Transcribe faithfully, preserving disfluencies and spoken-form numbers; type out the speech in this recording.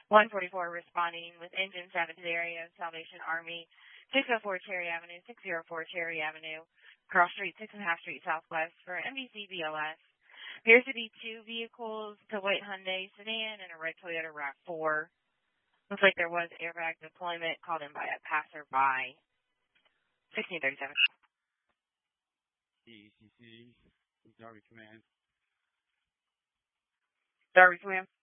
one forty-four responding with engine seven to the area of Salvation Army, six oh four Cherry Avenue, six oh four Cherry Avenue, Cross Street, six and a half Street Southwest for M B C B L S. Appears to be two vehicles, a white Hyundai sedan and a red Toyota RAV four. Looks like there was airbag deployment called in by a passerby. sixteen thirty-seven. D E C C, Darby Command. Darby Command.